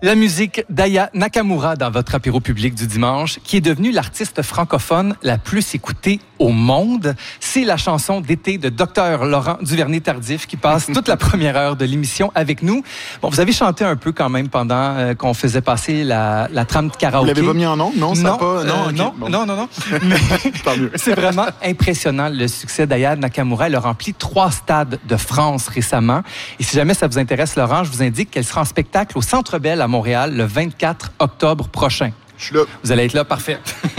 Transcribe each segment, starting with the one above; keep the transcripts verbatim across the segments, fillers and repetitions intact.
La musique d'Aya Nakamura dans votre apéro public du dimanche, qui est devenue l'artiste francophone la plus écoutée au monde. C'est la chanson d'été de Docteur Laurent Duvernay-Tardif qui passe toute la première heure de l'émission avec nous. Bon, vous avez chanté un peu quand même pendant euh, qu'on faisait passer la, la trame de karaoké. Vous l'avez pas mis en ondes? Non, ça non, pas... Non, euh, okay. non, bon. non, non, non. Mais c'est vraiment impressionnant le succès d'Aya Nakamura. Elle a rempli trois stades de France récemment. Et si jamais ça vous intéresse, Laurent, je vous indique qu'elle sera en spectacle au Centre Bell à Montréal le vingt-quatre octobre prochain. Je suis là. Vous allez être là, parfait.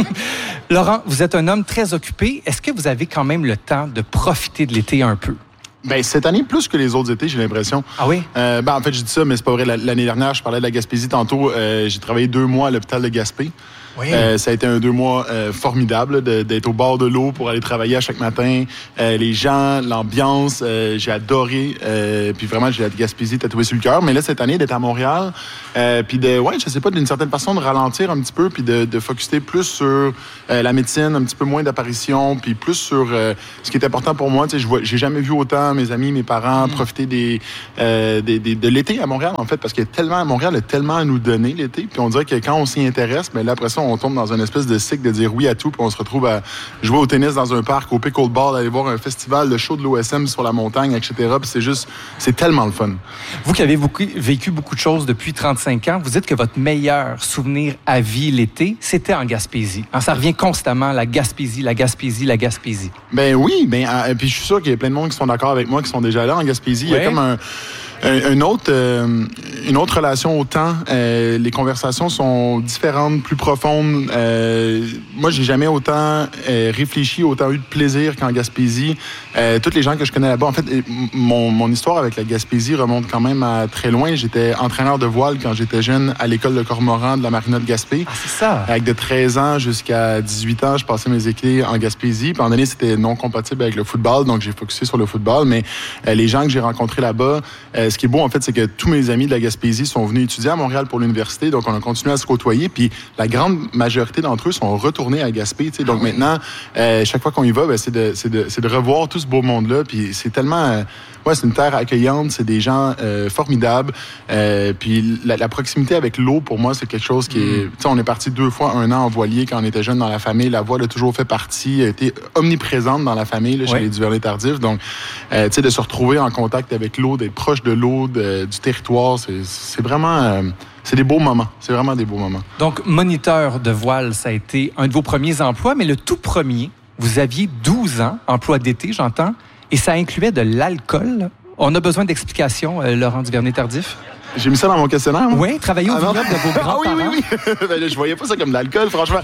Laurent, vous êtes un homme très occupé. Est-ce que vous avez quand même le temps de profiter de l'été un peu? Ben, cette année, plus que les autres étés, j'ai l'impression. Ah oui? Euh, ben, en fait, je dis ça, mais c'est pas vrai. L'année dernière, je parlais de la Gaspésie tantôt. Euh, j'ai travaillé deux mois à l'hôpital de Gaspé. Oui. Euh, ça a été un deux mois euh, formidable de, d'être au bord de l'eau pour aller travailler à chaque matin. Euh, les gens, l'ambiance, euh, j'ai adoré. Euh, puis vraiment, j'ai la Gaspésie tatouée sur le cœur. Mais là, cette année, d'être à Montréal, euh, puis de, ouais, je sais pas, d'une certaine façon, de ralentir un petit peu, puis de, de focuser plus sur euh, la médecine, un petit peu moins d'apparitions, puis plus sur euh, ce qui est important pour moi. Tu sais, je vois, j'ai jamais vu autant mes amis, mes parents mm. profiter des, euh, des, des de l'été à Montréal, en fait, parce qu'il y a tellement à Montréal, il y a tellement à nous donner l'été. Puis on dirait que quand on s'y intéresse, mais là après ça, on tombe dans une espèce de cycle de dire oui à tout, puis on se retrouve à jouer au tennis dans un parc, au pickleball, aller voir un festival, le show de l'O S M sur la montagne, et cetera. Puis c'est juste, c'est tellement le fun. Vous qui avez beaucoup, vécu beaucoup de choses depuis trente-cinq ans, vous dites que votre meilleur souvenir à vie l'été, c'était en Gaspésie. Hein, ça revient constamment, la Gaspésie, la Gaspésie, la Gaspésie. Ben oui, ben, euh, puis je suis sûr qu'il y a plein de monde qui sont d'accord avec moi, qui sont déjà allés en Gaspésie. Ouais. Il y a comme un... Un, une, autre, euh, une autre relation au temps. Euh, les conversations sont différentes, plus profondes. Euh, moi, j'ai jamais autant euh, réfléchi, autant eu de plaisir qu'en Gaspésie. Euh, toutes les gens que je connais là-bas, en fait, mon, mon histoire avec la Gaspésie remonte quand même à très loin. J'étais entraîneur de voile quand j'étais jeune à l'école de Cormoran de la Marina de Gaspé. Ah, c'est ça. Avec de treize ans jusqu'à dix-huit ans, je passais mes étés en Gaspésie. Puis en année, c'était non compatible avec le football, donc j'ai focusé sur le football. Mais euh, les gens que j'ai rencontrés là-bas, euh, ce qui est beau, en fait, c'est que tous mes amis de la Gaspésie sont venus étudier à Montréal pour l'université, donc on a continué à se côtoyer, puis la grande majorité d'entre eux sont retournés à Gaspé, tu sais. Donc maintenant, euh, chaque fois qu'on y va, ben, c'est, de, c'est, de, c'est de revoir tout ce beau monde-là, puis c'est tellement... Euh, ouais, c'est une terre accueillante, c'est des gens euh, formidables, euh, puis la, la proximité avec l'eau, pour moi, c'est quelque chose qui est... Tu sais, on est parti deux fois un an en voilier quand on était jeune dans la famille, la voile a toujours fait partie, a été omniprésente dans la famille, là, chez ouais. les Duvernay-Tardif, donc, euh, tu sais, de se retrouver en contact avec l'eau, d'être proche de l'eau, de, du territoire, c'est, c'est vraiment... Euh, c'est des beaux moments. C'est vraiment des beaux moments. Donc, moniteur de voile, ça a été un de vos premiers emplois, mais le tout premier, vous aviez douze ans, emploi d'été, j'entends, et ça incluait de l'alcool. On a besoin d'explications, euh, Laurent Duvernay-Tardif? J'ai mis ça dans mon questionnaire. Moi. Oui, travailler au ah, vignoble de vos grands-parents. Ah oui, oui, oui. Ben là, je voyais pas ça comme de l'alcool, franchement.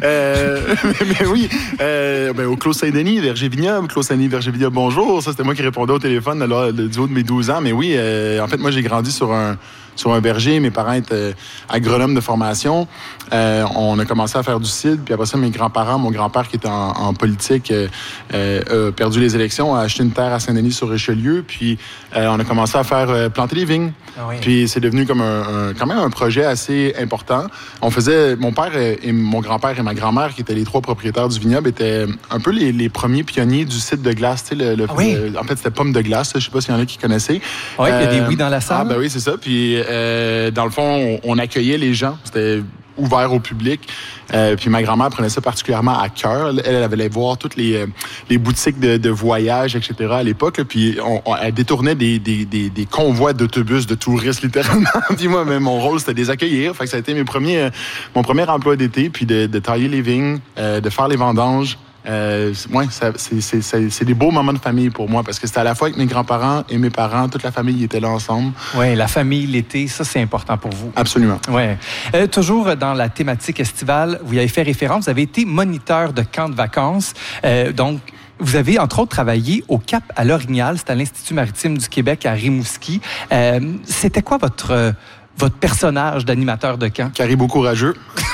Euh, mais, mais oui, euh, ben, au Clos Saint-Denis, Verger Vignoble, Clos Saint-Denis, Verger Vignoble, bonjour. Ça, c'était moi qui répondais au téléphone là, du haut de mes douze ans. Mais oui, euh, en fait, moi, j'ai grandi sur un... sur un verger. Mes parents étaient agronomes de formation. Euh, on a commencé à faire du cidre. Puis après ça, mes grands-parents, mon grand-père qui était en, en politique, euh, euh, a perdu les élections, a acheté une terre à Saint-Denis-sur-Richelieu. Puis euh, on a commencé à faire euh, planter des vignes. Ah oui. Puis c'est devenu comme un, un, quand même un projet assez important. On faisait... Mon père et mon grand-père et ma grand-mère, qui étaient les trois propriétaires du vignoble, étaient un peu les, les premiers pionniers du cidre de glace. Tu sais, le, le, ah oui. le, en fait, c'était pomme de glace. Je sais pas s'il y en a qui connaissaient. Oui, euh, il y a des oui dans la salle. Ah ben oui, c'est ça. Puis... Euh, dans le fond, on, on accueillait les gens. C'était ouvert au public. Euh, puis ma grand-mère prenait ça particulièrement à cœur. Elle, elle allait voir toutes les, euh, les boutiques de, de voyage, et cetera à l'époque. Là, puis on, on, elle détournait des, des, des, des convois d'autobus de touristes, littéralement. Puis moi, même, mon rôle, c'était de les accueillir. Fait que ça a été mes premiers, euh, mon premier emploi d'été, puis de, de tailler les vignes, euh, de faire les vendanges. Euh, ouais, ça, c'est, c'est, c'est, c'est des beaux moments de famille pour moi parce que c'était à la fois avec mes grands-parents et mes parents, toute la famille était là ensemble. Oui, la famille, l'été, ça c'est important pour vous. Absolument. Ouais. Euh, toujours dans la thématique estivale, vous y avez fait référence, vous avez été moniteur de camp de vacances, euh, donc vous avez, entre autres, travaillé au Cap à l'Orignal, c'est à l'Institut maritime du Québec à Rimouski. Euh, c'était quoi votre... Euh, votre personnage d'animateur de camp? Caribou courageux.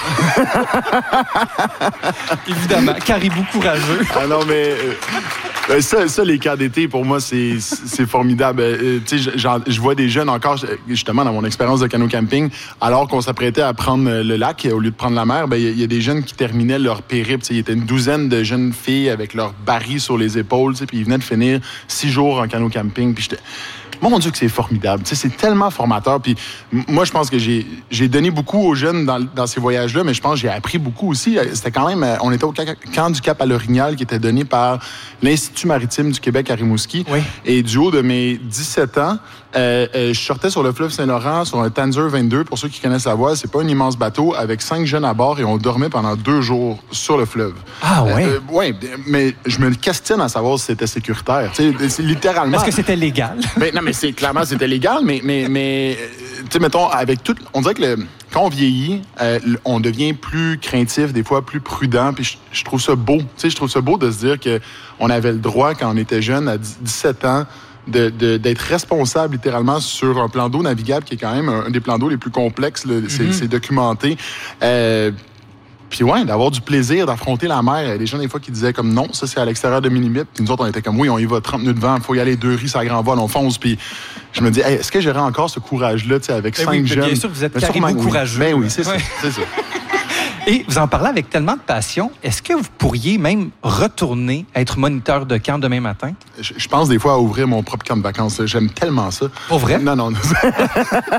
Évidemment, caribou courageux. Ah non, mais euh, ça, ça, les camps d'été, pour moi, c'est, c'est formidable. Euh, tu sais, je vois des jeunes encore, justement, dans mon expérience de canot-camping, alors qu'on s'apprêtait à prendre le lac au lieu de prendre la mer, ben il y, y a des jeunes qui terminaient leur périple. Il y était une douzaine de jeunes filles avec leurs barils sur les épaules, puis ils venaient de finir six jours en canot-camping. Puis j'étais... Mon Dieu que c'est formidable. Tu sais, c'est tellement formateur. Puis moi, je pense que j'ai, j'ai donné beaucoup aux jeunes dans, dans ces voyages-là, mais je pense que j'ai appris beaucoup aussi. C'était quand même... On était au camp du Cap à l'Orignal qui était donné par l'Institut maritime du Québec à Rimouski. Oui. Et du haut de mes dix-sept ans, euh, euh, je sortais sur le fleuve Saint-Laurent sur un Tanzer vingt-deux. Pour ceux qui connaissent la voile, c'est pas un immense bateau avec cinq jeunes à bord et on dormait pendant deux jours sur le fleuve. Ah ouais? Euh, euh, oui, mais je me questionne à savoir si c'était sécuritaire. Tu sais, c'est littéralement... Est-ce que c'était légal? Ben, non, mais c'est clairement, c'était légal, mais, mais, mais tu sais, mettons, avec tout... On dirait que le, quand on vieillit, euh, on devient plus craintif, des fois plus prudent, puis je, je trouve ça beau. Tu sais, je trouve ça beau de se dire qu'on avait le droit, quand on était jeune, à dix-sept ans, De, de, d'être responsable littéralement sur un plan d'eau navigable qui est quand même un, un des plans d'eau les plus complexes. Là, c'est, mm-hmm. c'est documenté. Euh, Puis ouais, d'avoir du plaisir, d'affronter la mer. Il y a des gens, des fois, qui disaient comme non, ça, c'est à l'extérieur de mes limites. Puis nous autres, on était comme oui, on y va trente minutes de vent, il faut y aller deux riz, ça grand vol, on fonce. Puis je me dis, hey, est-ce que j'aurais encore ce courage-là, tu sais, avec ben cinq oui, jeunes? Bien sûr, vous êtes carrément oui. courageux. Ben oui, c'est ouais. ça, c'est ça. Et vous en parlez avec tellement de passion. Est-ce que vous pourriez même retourner être moniteur de camp demain matin? Je, je pense des fois à ouvrir mon propre camp de vacances. J'aime tellement ça. Pour vrai? Non, non. non.